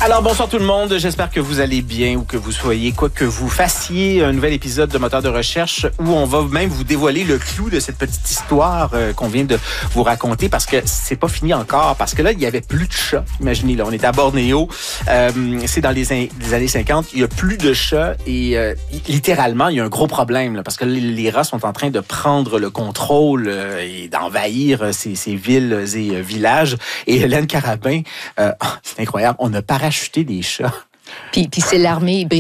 Alors, bonsoir tout le monde. J'espère que vous allez bien ou que vous soyez, quoi que vous fassiez, un nouvel épisode de Moteur de recherche où on va même vous dévoiler le clou de cette petite histoire qu'on vient de vous raconter parce que c'est pas fini encore. Parce que là, il y avait plus de chats. Imaginez, là, on est à Bornéo. C'est dans les années 50. Il y a plus de chats et littéralement, il y a un gros problème là, parce que les rats sont en train de prendre le contrôle et d'envahir ces villes et villages. Et Hélène Carabin, c'est incroyable, on a parachuté des chats. Puis c'est l'armée